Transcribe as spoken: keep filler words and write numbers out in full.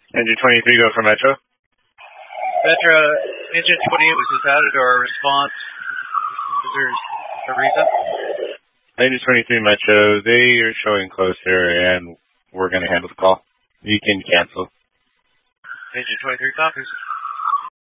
Engine twenty-three, go for Metro. Metro, engine twenty-eight was just added to our response. Is there a reason? Engine twenty-three, Metro, they are showing closer, and we're going to handle the call. You can cancel. Engine twenty-three copies.